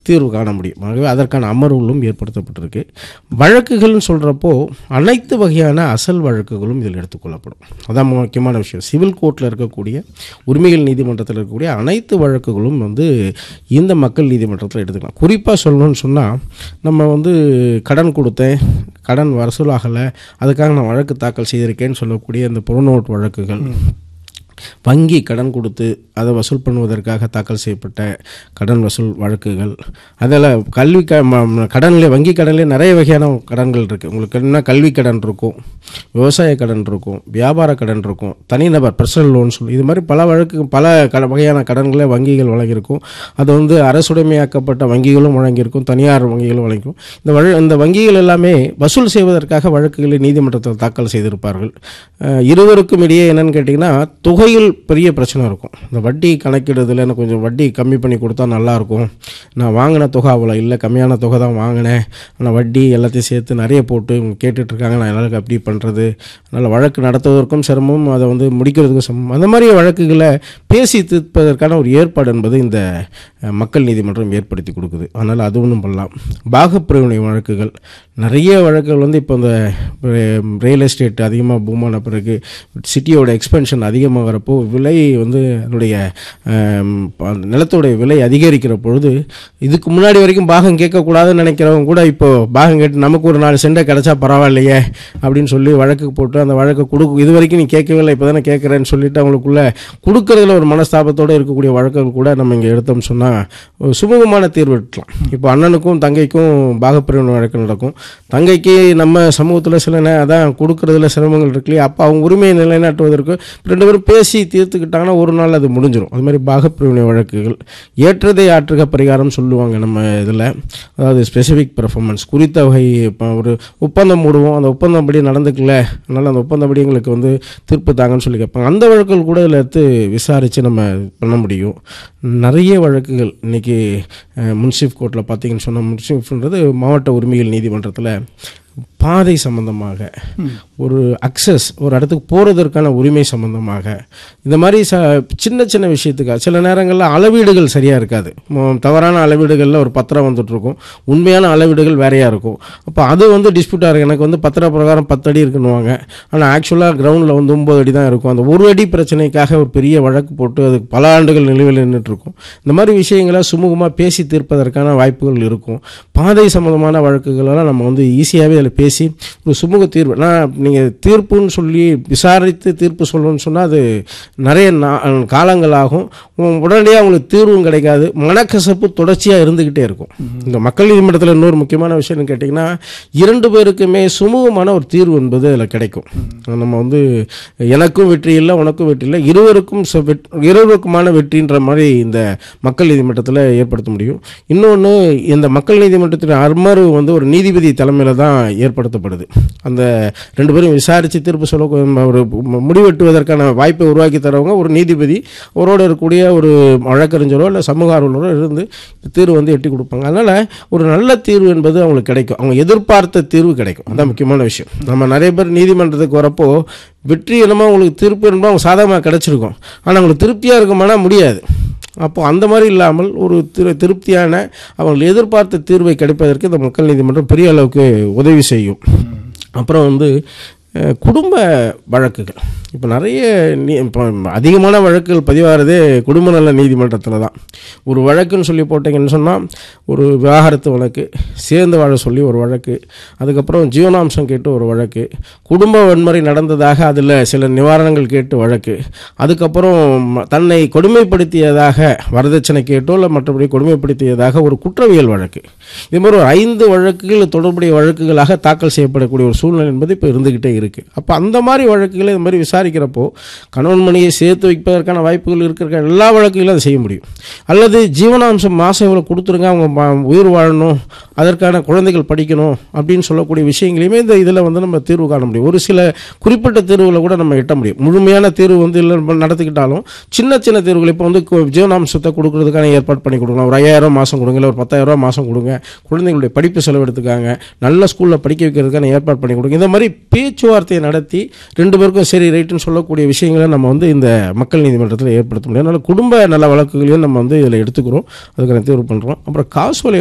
தீர்வு காண முடியும். ஆகவே அதற்கான அமர்வுகளும் ஏற்படுத்தப்பட்டிருக்கு. வழக்குகள்னு சொல்கிறப்போ அனைத்து வகையான அசல் வழக்குகளும் இதில் எடுத்துக்கொள்ளப்படும். அதான் முக்கியமான விஷயம். சிவில் கோர்ட்டில் இருக்கக்கூடிய உரிமைகள் நீதிமன்றத்தில் இருக்கக்கூடிய அனைத்து வழக்குகளும் இந்த மக்கள் நீதிமன்றத்தில் எடுத்துக்கலாம். குறிப்பாக சொல்லணும்னு சொன்னால், நம்ம கடன் கொடுத்தேன், கடன் வசூலாகலை, அதுக்காக நான் வழக்கு தாக்கல் செய்திருக்கேன்னு சொல்லக்கூடிய இந்த புறநோட்டு வழக்குகள், வங்கி கடன் கொடுத்து அதை வசூல் பண்ணுவதற்காக தாக்கல் செய்யப்பட்ட கடன் வசூல் வழக்குகள், அதில் கல்வி கடனில் வங்கி கடனிலே நிறைய வகையான கடன்கள் இருக்குது. உங்களுக்கு என்ன கல்வி கடன் இருக்கும், விவசாய கடன் இருக்கும், வியாபார கடன் இருக்கும், தனிநபர் பர்சனல் லோன் சொல்லி இது மாதிரி பல வகையான கடன்களை வங்கிகள் வழங்கியிருக்கும். அது அரசுடைமையாக்கப்பட்ட வங்கிகளும் வழங்கியிருக்கும், தனியார் வங்கிகளும் வழங்கியிருக்கும். இந்த வங்கிகள் எல்லாமே வசூல் செய்வதற்காக வழக்குகளை நீதிமன்றத்தில் தாக்கல் செய்திருப்பார்கள். இருவருக்கும் இடையே என்னன்னு கேட்டிங்கன்னா, தொகையில் பெரிய பிரச்சனை இருக்கும். இந்த வட்டி கணக்கிடுறதுல எனக்கு கொஞ்சம் வட்டி கம்மி பண்ணி கொடுத்தா நல்லாயிருக்கும், நான் வாங்கின தொகை அவ்வளோ இல்லை, கம்மியான தொகை தான் வாங்கினேன், ஆனால் வட்டி எல்லாத்தையும் சேர்த்து நிறைய போட்டு கேட்டுட்ருக்காங்க, நான் என்னால் அப்படி பண்ணுறது, அதனால் வழக்கு நடத்துவதற்கும் சிரமம், அதை முடிக்கிறதுக்கும் சிரமம். அந்த மாதிரி வழக்குகளை பேசி தீர்ப்பதற்கான ஒரு ஏற்பாடு என்பது இந்த மக்கள் நீதிமன்றம் ஏற்படுத்தி கொடுக்குது. அதனால் அது ஒன்றும் பண்ணலாம். பாகப்பிரிவினை வழக்குகள், நிறைய வழக்குகள் இப்போ இந்த ரியல் எஸ்டேட் அதிகமாக பூமான பிறகு சிட்டியோட எக்ஸ்பென்ஷன் அதிகமாகிறப்போ விலை அதனுடைய நிலத்தோடைய விலை அதிகரிக்கிற பொழுது, இதுக்கு முன்னாடி வரைக்கும் பாகம் கேட்கக்கூடாதுன்னு நினைக்கிறவங்க கூட இப்போது பாகம் கேட்டு நமக்கு ஒரு 4 சென்டை கிடச்சா பரவாயில்லையே அப்படின்னு சொல்லி வழக்கு போட்டு அந்த வழக்கு இது வரைக்கும் நீ கேட்கவில்லை, இப்போ தானே கேட்குறேன்னு சொல்லிட்டு அவங்களுக்குள்ள கொடுக்கறதுல ஒரு மனஸ்தாபத்தோடு இருக்கக்கூடிய வழக்குகள் கூட நம்ம இங்கே எடுத்தோம்னு சொன்னால் சுமூகமான தீர்வு எடுக்கலாம். இப்போ அண்ணனுக்கும் தங்கைக்கும் பாகப்பிரிவினை வழக்கு நடக்கும். தங்கைக்கு நம்ம சமூகத்தில் சில அதான் கொடுக்கறதுல சிரமங்கள் இருக்கு இல்லையா, அப்போ அவங்க உரிமையை நிலைநாட்டுவதற்கு 2 பேரும் பேசி தீர்த்துக்கிட்டாங்கன்னா ஒரு நாள் அது முடிஞ்சிடும். அது மாதிரி பாகப்பிரிவினை வழக்குகள், ஏற்றதை ஆற்றுக பரிகாரம் சொல்லுவாங்க நம்ம இதில். அதாவது ஸ்பெசிஃபிக் பெர்ஃபார்மன்ஸ் குறித்த வகை, இப்போ ஒரு ஒப்பந்தம் போடுவோம், அந்த ஒப்பந்தம் படி நடந்துக்கல, அதனால் அந்த ஒப்பந்தப்படி எங்களுக்கு தீர்ப்பு தாங்கன்னு சொல்லி கேட்பாங்க. அந்த வழக்குகள் கூட இதில் எடுத்து விசாரித்து நம்ம பண்ண முடியும். நிறைய வழக்குகள் இன்றைக்கி முன்சிஃப் கோர்ட்டில் பார்த்தீங்கன்னு சொன்னால், முன்சிஃப்ன்றது மாவட்ட உரிமைகள் நீதிமன்றத்தில் பாதை சம்பந்தமாக, ஒரு அக்சஸ், ஒரு இடத்துக்கு போகிறதற்கான உரிமை சம்பந்தமாக, இந்த மாதிரி சின்ன சின்ன விஷயத்துக்காக சில நேரங்களில் அளவீடுகள் சரியாக இருக்காது. தவறான அளவீடுகளில் ஒரு பத்திரம் வந்துட்டுருக்கும், உண்மையான அளவீடுகள் வேறையாக இருக்கும். அப்போ அது டிஸ்பியூட்டாக இருக்குது. எனக்கு பத்திர பிரகாரம் 10 அடி இருக்குன்னுவாங்க, ஆனால் ஆக்சுவலாக கிரவுண்டில் 9 அடி தான் இருக்கும். அந்த ஒரு அடி பிரச்சனைக்காக ஒரு பெரிய வழக்கு போட்டு அதுக்கு பல ஆண்டுகள் நிலுவையில் நின்றுட்டுருக்கும். இந்த மாதிரி விஷயங்களை சுமூகமாக பேசி தீர்ப்பதற்கான வாய்ப்புகள் இருக்கும். பாதை சம்பந்தமான வழக்குகளெல்லாம் நம்ம ஈஸியாகவே அதில் பேசி ஒரு சுமூக தீர்வு, நீங்கள் தீர்ப்புன்னு சொல்லி விசாரித்து தீர்ப்பு சொல்லணும்னு சொன்னால் அது நிறைய காலங்களாகும். உடனடியாக அவங்களுக்கு தீர்வும் கிடைக்காது, மனக்கசப்பு தொடர்ச்சியாக இருந்துக்கிட்டே இருக்கும். இந்த மக்கள் நீதிமன்றத்தில் இன்னொரு முக்கியமான விஷயம் கேட்டிங்கன்னா, 2 பேருக்குமே சுமூகமான ஒரு தீர்வு என்பது அதில் கிடைக்கும். நம்ம எனக்கும் வெற்றி இல்லை, உனக்கும் வெற்றி இல்லை, இருவருக்குமான வெற்றின்ற மாதிரி இந்த மக்கள் நீதிமன்றத்தில் ஏற்படுத்த முடியும். இன்னொன்று, இந்த மக்கள் நீதிமன்றத்தின் அமர்வு ஒரு நீதிபதி தலைமையில் தான் ஏற்படுத்தப்படுது. அந்த 2 பேரும் விசாரித்து தீர்ப்பு சொல்ல ஒரு முடிவெட்டுவதற்கான வாய்ப்பை உருவாக்கி தரவங்க ஒரு நீதிபதி, அவரோடு இருக்கக்கூடிய ஒரு வழக்கறிஞரோ இல்லை சமூக ஆர்வலரோ இருந்து தீர்வு எட்டி கொடுப்பாங்க. அதனால் ஒரு நல்ல தீர்வு என்பது அவங்களுக்கு கிடைக்கும், அவங்க எதிர்பார்த்த தீர்வு கிடைக்கும். அதான் முக்கியமான விஷயம். நம்ம நிறைய பேர் நீதிமன்றத்துக்கு வரப்போ வெற்றி என்னமோ அவங்களுக்கு தீர்ப்பு என்னமோ அவங்க சாதகமாக கிடைச்சிருக்கும், ஆனால் அவங்களுக்கு திருப்தியாக இருக்குமானா முடியாது. அப்போது அந்த மாதிரி இல்லாமல் ஒரு திருப்தியான அவர்கள் எதிர்பார்த்த தீர்வை கிடைப்பதற்கு இந்த மக்கள் நீதிமன்றம் பெரிய அளவுக்கு உதவி செய்யும். அப்புறம் குடும்ப வழக்குகள், இப்போ நிறைய இப்போ அதிகமான வழக்குகள் பதிவாகிறதே குடும்ப நல நீதிமன்றத்தில் தான். ஒரு வழக்குன்னு சொல்லி போட்டிங்கன்னு சொன்னால், ஒரு விவாகரத்து வழக்கு, சேர்ந்து வாழ சொல்லி ஒரு வழக்கு, அதுக்கப்புறம் ஜீவனாம்சம் கேட்டு ஒரு வழக்கு, குடும்ப வன்முறை நடந்ததாக அதில் சில நிவாரணங்கள் கேட்டு வழக்கு, அதுக்கப்புறம் தன்னை கொடுமைப்படுத்தியதாக வரதட்சணை கேட்டோ இல்லை மற்றபடி கொடுமைப்படுத்தியதாக ஒரு குற்றவியல் வழக்கு, இது மாதிரி ஒரு 5 வழக்குகள் தொடர்புடைய வழக்குகளாக தாக்கல் செய்யப்படக்கூடிய ஒரு சூழ்நிலை என்பது இப்போ இருந்துக்கிட்டே இருக்குது. அப்போ அந்த மாதிரி வழக்குகளை இது மாதிரி விசாரிக்கிறப்போ கணவன் மணியை சேர்த்து வைப்பதற்கான வாய்ப்புகள் இருக்கிற எல்லா வழக்குகளும் அதை செய்ய முடியும். அல்லது ஜீவனாம்சம் மாதம் இவ்வளோ கொடுத்துருங்க, அவங்க உயிர் வாழணும், அதற்கான குழந்தைகள் படிக்கணும் அப்படின்னு சொல்லக்கூடிய விஷயங்களையுமே இந்த இதில் நம்ம தீர்வு காண முடியும். ஒரு சில குறிப்பிட்ட தீர்வுகளை கூட நம்ம எட்ட முடியும். முழுமையான தீர்வு இல்லை நடத்திக்கிட்டாலும் சின்ன சின்ன தீர்வுகள் இப்போ ஜீவனாம்சத்தை கொடுக்கறதுக்கான ஏற்பாடு பண்ணி கொடுக்கலாம். ஒரு 5000 மாதம் கொடுங்க, இல்லை ஒரு 10,000 மாதம் கொடுங்க, குழந்தைங்களுடைய படிப்பு செலவெடுத்துக்காங்க, நல்ல ஸ்கூலில் படிக்க வைக்கிறதுக்கான ஏற்பாடு பண்ணி கொடுங்க. இந்த மாதிரி பேச்சுவார்த்தையை நடத்தி 2 பேருக்கும் சரி ரைட்டு ரைட்டுன்னு சொல்லக்கூடிய விஷயங்களை நம்ம வந்து இந்த மக்கள் நீதிமன்றத்தில் ஏற்படுத்த முடியும். அதனால் குடும்ப நல வழக்குகளையும் நம்ம வந்து இதில் எடுத்துக்கிறோம், அதுக்கான தேர்வு பண்ணுறோம். அப்புறம் காசோலை